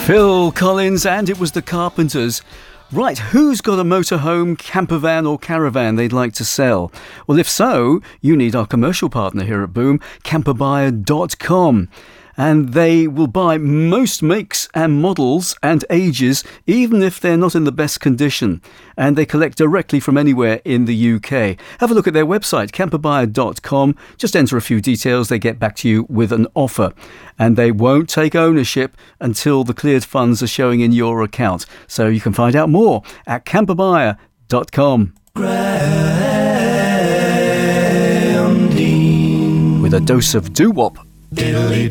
Phil Collins, and it was the Carpenters. Right, who's got a motorhome, camper van or caravan they'd like to sell? Well, if so, you need our commercial partner here at Boom, camperbuyer.com. And they will buy most makes and models and ages, even if they're not in the best condition. And they collect directly from anywhere in the UK. Have a look at their website, camperbuyer.com. Just enter a few details. They get back to you with an offer. And they won't take ownership until the cleared funds are showing in your account. So you can find out more at camperbuyer.com. With a dose of doo-wop. Diddly